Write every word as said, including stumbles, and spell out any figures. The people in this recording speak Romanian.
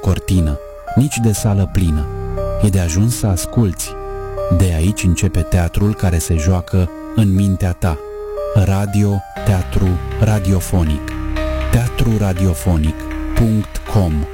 cortină, nici de sală plină. E de ajuns să asculți. De aici începe teatrul care se joacă în mintea ta. Radio, teatru, radiofonic. teatru radiofonic punct com